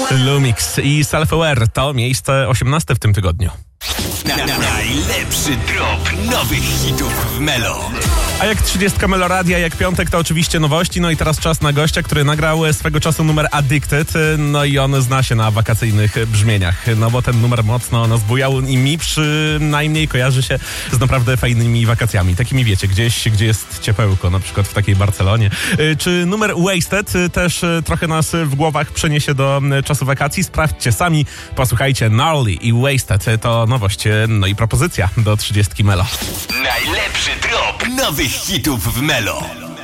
Lumix i Self-Aware to miejsce 18 w tym tygodniu. Najlepszy drop nowych hitów w Melo. A jak 30 Meloradia, jak piątek, to oczywiście nowości. No i teraz czas na gościa, który nagrał swego czasu numer Addicted. No i on zna się na wakacyjnych brzmieniach. No bo ten numer mocno nas bujał i mi przynajmniej kojarzy się z naprawdę fajnymi wakacjami. Takimi wiecie, gdzieś, gdzie jest ciepełko, na przykład w takiej Barcelonie. Czy numer Wasted też trochę nas w głowach przeniesie do czasu wakacji? Sprawdźcie sami, posłuchajcie. Gnarly i Wasted to nowość, no i propozycja do 30 Melo. Najlepszy drop nowych hitów w Melo.